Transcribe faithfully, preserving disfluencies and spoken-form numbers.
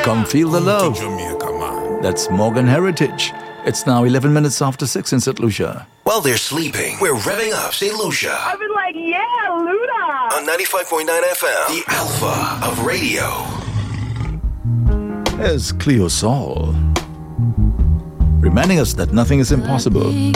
Come feel the love. That's Morgan Heritage. It's now eleven minutes after six in Saint Lucia. While they're sleeping, we're revving up Saint Lucia. I've been like, yeah, Luda. On ninety-five point nine F M, the alpha of radio. There's Cleo Sol, reminding us that nothing is impossible.